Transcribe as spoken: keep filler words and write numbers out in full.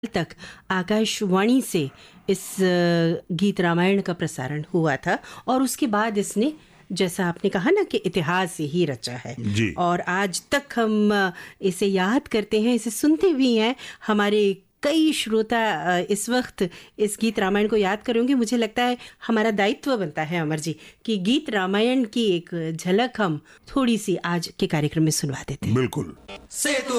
तक आकाशवाणी से इस गीत रामायण का प्रसारण हुआ था और उसके बाद इसने, जैसा आपने कहा ना, कि इतिहास ही रचा है जी। और आज तक हम इसे याद करते हैं, इसे सुनते भी हैं। हमारे कई श्रोता इस वक्त इस गीत रामायण को याद करेंगे। मुझे लगता है हमारा दायित्व बनता है अमर जी कि गीत रामायण की एक झलक हम थोड़ी सी आज के कार्यक्रम में सुनवा देते हैं। बिल्कुल।